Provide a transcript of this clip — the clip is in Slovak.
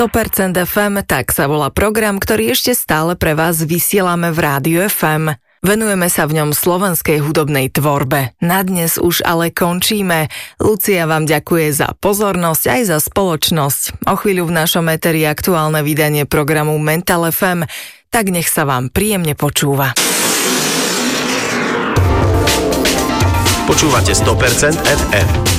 100% FM, tak sa volá program, ktorý ešte stále pre vás vysielame v Rádiu FM. Venujeme sa v ňom slovenskej hudobnej tvorbe. Na dnes už ale končíme. Lucia vám ďakuje za pozornosť aj za spoločnosť. O chvíľu v našom éteri aktuálne vydanie programu Mental FM, tak nech sa vám príjemne počúva. Počúvate 100% FM.